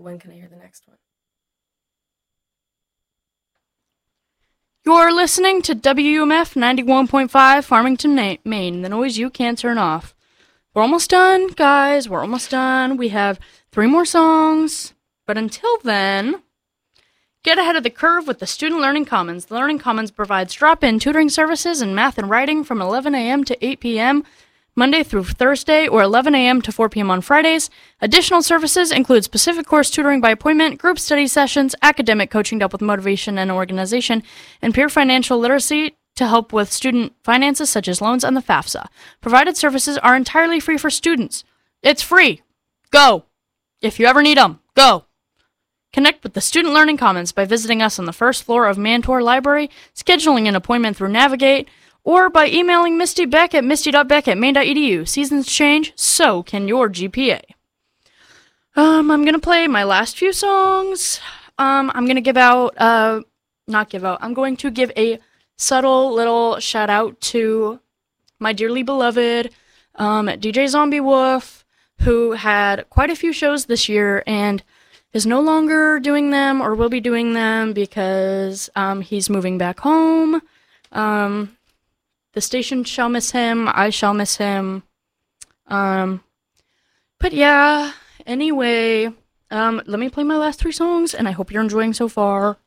when can I hear the next one? You're listening to WUMF 91.5 Farmington, Maine, the noise you can't turn off. We're almost done, guys. We're almost done. We have 3 more songs. But until then, get ahead of the curve with the Student Learning Commons. The Learning Commons provides drop-in tutoring services in math and writing from 11 a.m. to 8 p.m., Monday through Thursday, or 11 a.m. to 4 p.m. on Fridays. Additional services include specific course tutoring by appointment, group study sessions, academic coaching to help with motivation and organization, and peer financial literacy to help with student finances such as loans and the FAFSA. Provided services are entirely free for students. It's free. Go. If you ever need them, go. Connect with the Student Learning Commons by visiting us on the first floor of Mantor Library, scheduling an appointment through Navigate, or by emailing Misty Beck at misty.beck@maine.edu. Seasons change, so can your GPA. I'm going to play my last few songs. I'm going to give out, I'm going to give a subtle little shout out to my dearly beloved DJ Zombie Wolf, who had quite a few shows this year and is no longer doing them or will be doing them because he's moving back home. The station shall miss him. I shall miss him. But yeah, anyway, let me play my last 3 songs, and I hope you're enjoying so far.